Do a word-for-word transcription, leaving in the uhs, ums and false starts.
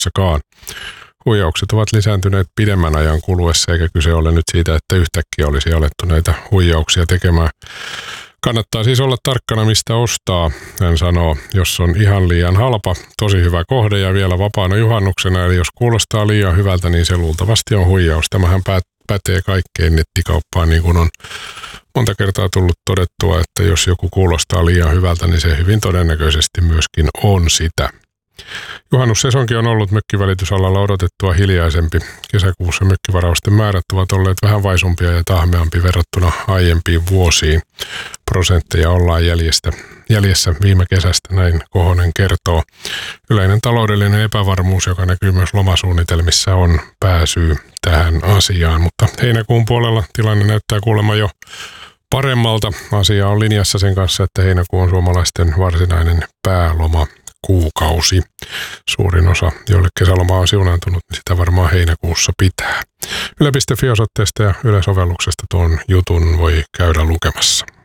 Suomessakaan. Huijaukset ovat lisääntyneet pidemmän ajan kuluessa, eikä kyse ole nyt siitä, että yhtäkkiä olisi alettu näitä huijauksia tekemään. Kannattaa siis olla tarkkana, mistä ostaa, hän sanoo, jos on ihan liian halpa, tosi hyvä kohde ja vielä vapaana juhannuksena, eli jos kuulostaa liian hyvältä, niin se luultavasti on huijaus. Tämähän pätee kaikkeen nettikauppaan, niin kuin on monta kertaa tullut todettua, että jos joku kuulostaa liian hyvältä, niin se hyvin todennäköisesti myöskin on sitä. Juhannussesonki on ollut mökkivälitysalalla odotettua hiljaisempi. Kesäkuussa mökkivarausten määrät ovat olleet vähän vaisumpia ja tahmeampi verrattuna aiempiin vuosiin. Prosentteja ollaan jäljestä, jäljessä viime kesästä, näin Kohonen kertoo. Yleinen taloudellinen epävarmuus, joka näkyy myös lomasuunnitelmissa, on pääsyy tähän asiaan. Mutta heinäkuun puolella tilanne näyttää kuulemma jo paremmalta. Asia on linjassa sen kanssa, että heinäkuu on suomalaisten varsinainen pääloma. Kuukausi. Suurin osa, joille kesäloma on siunaantunut, niin sitä varmaan heinäkuussa pitää. Yle piste fi osoitteesta ja Yle-sovelluksesta tuon jutun voi käydä lukemassa.